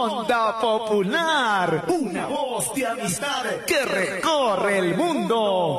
Onda Popular, una voz de amistad que recorre el mundo.